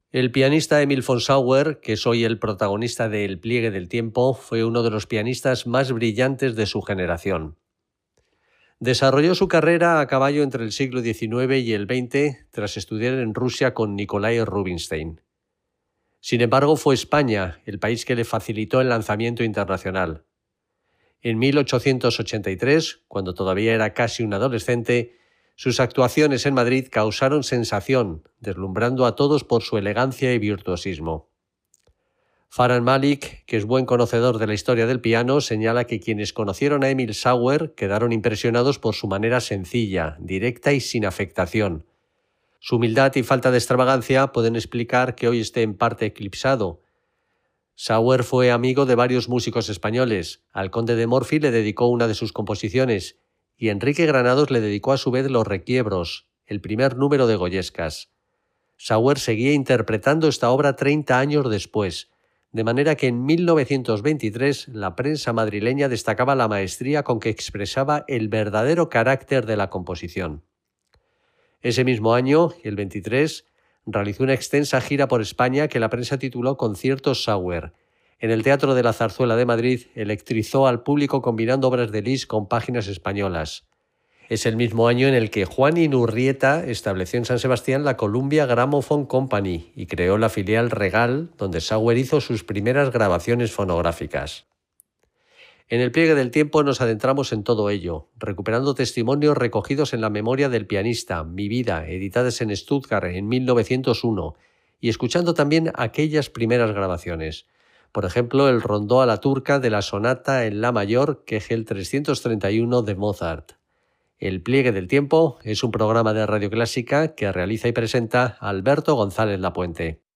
El pianista Emil von Sauer, que es hoy el protagonista de El pliegue del tiempo, fue uno de los pianistas más brillantes de su generación. Desarrolló su carrera a caballo entre el siglo XIX y el XX tras estudiar en Rusia con Nikolai Rubinstein. Sin embargo, fue España el país que le facilitó el lanzamiento internacional. En 1883, cuando todavía era casi un adolescente, sus actuaciones en Madrid causaron sensación, deslumbrando a todos por su elegancia y virtuosismo. Farhan Malik, que es buen conocedor de la historia del piano, señala que quienes conocieron a Emil Sauer quedaron impresionados por su manera sencilla, directa y sin afectación. Su humildad y falta de extravagancia pueden explicar que hoy esté en parte eclipsado. Sauer fue amigo de varios músicos españoles. Al conde de Morphy le dedicó una de sus composiciones y Enrique Granados le dedicó a su vez Los Requiebros, el primer número de Goyescas. Sauer seguía interpretando esta obra 30 años después, de manera que en 1923 la prensa madrileña destacaba la maestría con que expresaba el verdadero carácter de la composición. Ese mismo año, el 23, realizó una extensa gira por España que la prensa tituló Conciertos Sauer. En el Teatro de la Zarzuela de Madrid electrizó al público combinando obras de Liszt con páginas españolas. Es el mismo año en el que Juan Inurrieta estableció en San Sebastián la Columbia Gramophone Company y creó la filial Regal, donde Sauer hizo sus primeras grabaciones fonográficas. En El pliegue del tiempo nos adentramos en todo ello, recuperando testimonios recogidos en La memoria del pianista, Mi vida, editadas en Stuttgart en 1901, y escuchando también aquellas primeras grabaciones. Por ejemplo, el rondó a la turca de la sonata en la mayor, Kegel 331 de Mozart. El pliegue del tiempo es un programa de Radio Clásica que realiza y presenta Alberto González Lapuente.